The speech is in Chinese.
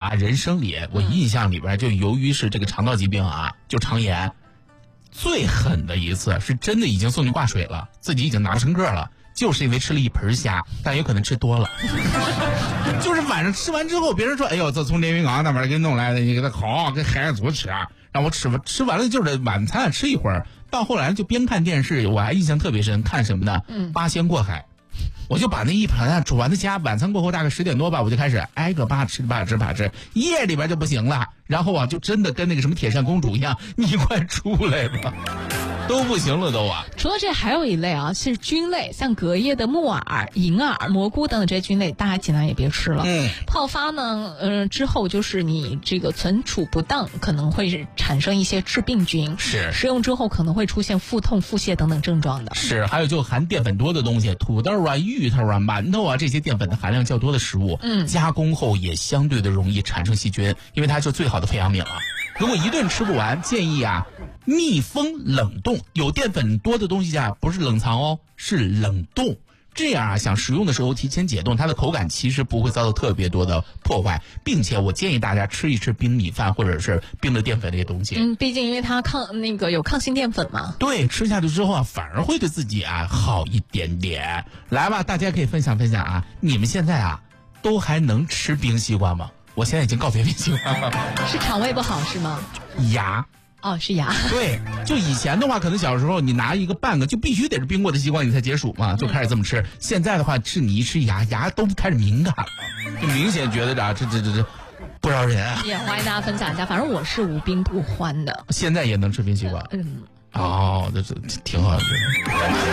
啊，人生里我印象里边就由于是这个肠道疾病啊，就肠炎，最狠的一次是真的已经送去挂水了，自己已经拿不成个了，就是因为吃了一盆虾，但有可能吃多了。就是晚上吃完之后，别人说：“哎呦，这从连云港那边给弄来的，你给他烤，跟海鲜族吃啊。”让我吃完了就是晚餐吃一会儿，到后来就边看电视，我还印象特别深，看什么呢？八仙过海。我就把那一盘煮完的虾，晚餐过后大概10点多吧，我就开始挨个扒吃，夜里边就不行了，然后啊，就真的跟那个什么铁扇公主一样，你快出来吧，都不行了都啊。 除了这还有一类啊，是菌类，像隔夜的木耳、银耳、蘑菇等等这些菌类，大家尽量也别吃了。泡发呢，之后就是你这个存储不当，可能会产生一些致病菌， 是食用之后可能会出现腹痛、腹泻等等症状的。 是，还有就含淀粉多的东西，土豆啊、芋头啊、馒头啊，这些淀粉的含量较多的食物，加工后也相对的容易产生细菌，因为它是最好的培养皿了。如果一顿吃不完，建议啊密封冷冻，有淀粉多的东西啊不是冷藏哦，是冷冻。这样啊，想食用的时候提前解冻，它的口感其实不会遭到特别多的破坏，并且我建议大家吃一吃冰米饭或者是冰的淀粉这些东西。 毕竟因为它有抗性淀粉嘛。 对，吃下去之后啊，反而会对自己啊好一点点。来吧，大家可以分享分享啊，你们现在啊都还能吃冰西瓜吗？我现在已经告别冰西瓜了。 是肠胃不好是吗？ 牙。 哦，是牙。 对，就以前的话，可能小时候你拿一个半个，就必须得是冰过的西瓜你才解暑嘛，就开始这么吃。现在的话，是你一吃牙都开始敏感了，就明显觉得这不饶人啊。 也欢迎大家分享一下，反正我是无冰不欢的。 现在也能吃冰西瓜。哦，这挺好的。